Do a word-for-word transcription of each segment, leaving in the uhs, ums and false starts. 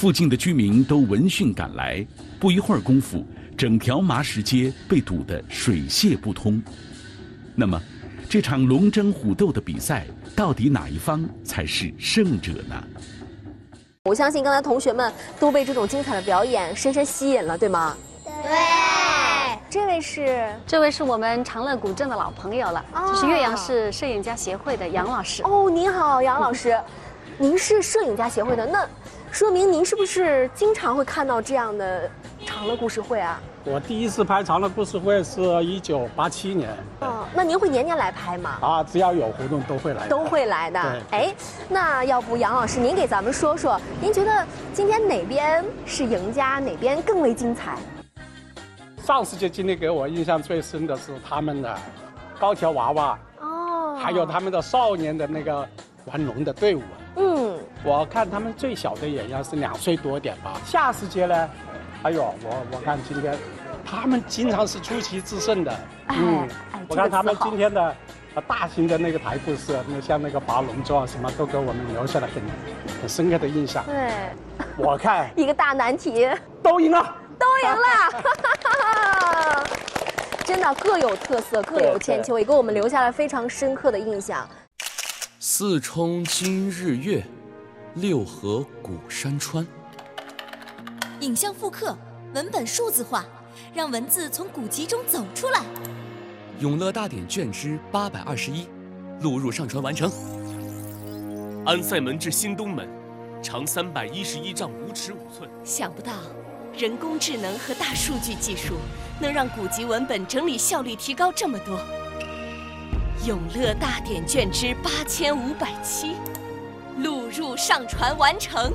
附近的居民都闻讯赶来，不一会儿功夫，整条麻石街被堵得水泄不通。那么，这场龙争虎斗的比赛，到底哪一方才是胜者呢？ 我相信刚才同学们都被这种精彩的表演深深吸引了，对吗？ 对。 这位是， 这位是我们长乐古镇的老朋友了， 哦、 就是岳阳市摄影家协会的杨老师。 哦，您好，杨老师，您是摄影家协会的，那说明您是不是经常会看到这样的长乐故事会啊？ 我第一次拍长乐故事会是一九八七年。 哦，那您会年年来拍吗？ 啊，只要有活动都会来。 都会来的。哎，那要不杨老师您给咱们说说，您觉得今天哪边是赢家，哪边更为精彩？ 上世界经历给我印象最深的是他们的高条娃娃，哦，还有他们的少年的那个玩龙的队伍。嗯，我看他们最小的也要是两岁多点吧。下世界呢，哎呦，我我看今天他们经常是出奇制胜的。嗯，哎、我看他们今天的大型的那个台布是，那像那个划龙舟啊，什么都给我们留下了很很深刻的印象。 对， 我看一个大难题， 都赢了。 都赢了，真的各有特色，各有千秋，也给我们留下了非常深刻的印象。 四冲今日月，六合古山川。 影像复刻，文本数字化，让文字从古籍中走出来。 永乐大典卷之八百二十一，录入上传完成。安塞门至新东门，长三百一十一丈五尺五寸。 想不到。人工智能和大数据技术能让古籍文本整理效率提高这么多。永乐大典卷之八千五百七，录入上传完成。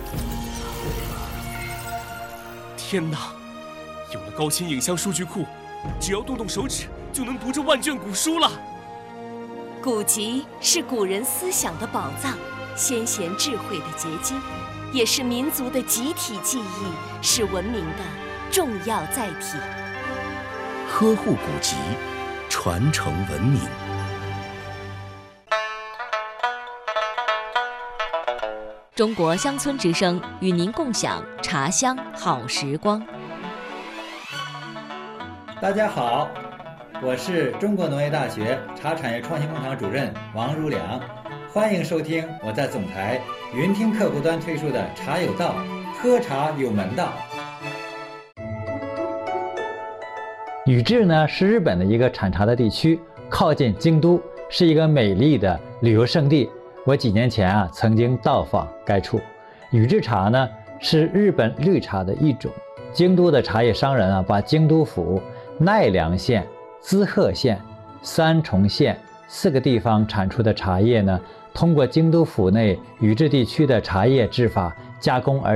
天哪！有了高清影像数据库，只要动动手指就能读这万卷古书了。 古籍是古人思想的宝藏，先贤智慧的结晶。也是民族的集体记忆，是文明的重要载体。 呵护古籍，传承文明。 中国乡村之声与您共享茶乡好时光。 大家好，我是中国农业大学茶产业创新工厂主任王如良。欢迎收听我在总台云听客户端推出的《茶有道》，喝茶有门道。宇治呢是日本的一个产茶的地区，靠近京都，是一个美丽的旅游胜地。我几年前啊曾经到访该处。宇治茶呢是日本绿茶的一种。京都的茶叶商人啊，把京都府、奈良县、滋贺县、三重县四个地方产出的茶叶呢，通过京都府内宇治地区的茶叶制法加工而